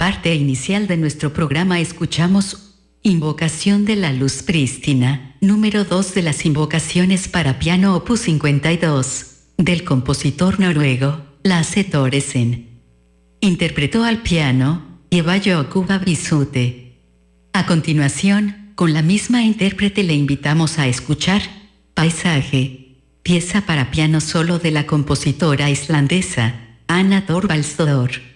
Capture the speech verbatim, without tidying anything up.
parte inicial de nuestro programa escuchamos Invocación de la Luz Prístina, número dos de las invocaciones para piano opus cincuenta y dos, del compositor noruego, Lasse Thoresen. Interpretó al piano Evayo Kuba Bisute. A continuación, con la misma intérprete le invitamos a escuchar Paisaje, pieza para piano solo de la compositora islandesa Anna Thorvaldsdóttir.